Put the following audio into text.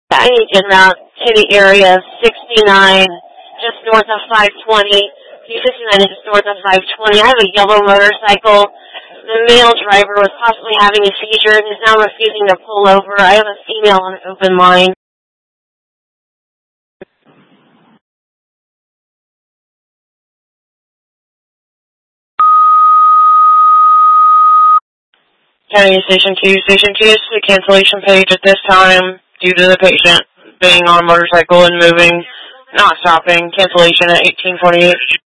I need to route to the area of 69, just north of 520. 69 is just north of 520. I have a yellow motorcycle. The male driver was possibly having a seizure and is now refusing to pull over. I have a female on an open line. County Station 2. Station 2 is the cancellation page at this time due to the patient being on a motorcycle and moving, not stopping. Cancellation at 1848.